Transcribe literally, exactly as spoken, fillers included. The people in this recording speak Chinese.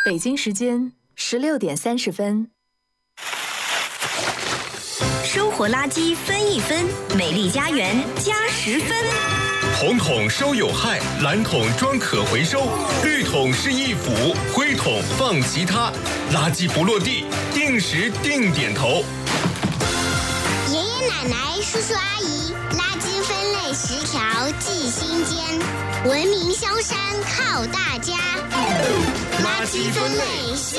北京时间十六点三十分。 生活垃圾分一分，美丽家园加十分。 红桶收有害，蓝桶装可回收，绿桶是一腐，灰桶放其他，垃圾不落地，定时定点投。 爷爷奶奶、叔叔阿姨，垃圾分类十条记心间，文明萧山靠大家。垃圾分类。